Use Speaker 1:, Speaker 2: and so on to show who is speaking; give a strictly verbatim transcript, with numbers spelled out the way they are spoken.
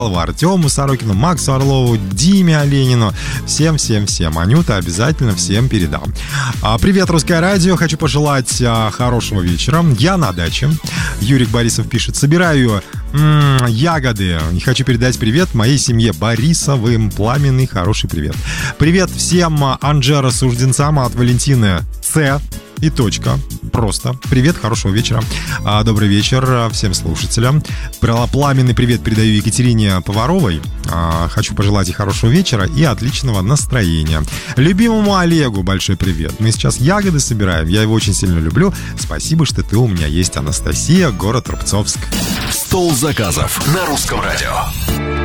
Speaker 1: Артему Сорокину, Максу Орлову, Диме Оленину. Всем-всем-всем. Анюта обязательно всем передам. А, привет, Русское радио. Хочу пожелать а, хорошего вечера. Я на даче. Юрик Борисов пишет. Собираю м- ягоды. И хочу передать привет моей семье Борисовым. Пламенный хороший привет. Привет всем Анжеро-сужденцам от Валентины С. И точка. Просто. Привет, хорошего вечера. А, добрый вечер всем слушателям. Пламенный привет передаю Екатерине Поваровой. А, хочу пожелать ей хорошего вечера и отличного настроения. Любимому Олегу большой привет. Мы сейчас ягоды собираем. Я его очень сильно люблю. Спасибо, что ты у меня есть. Анастасия, город Рубцовск.
Speaker 2: Стол заказов на Русском радио.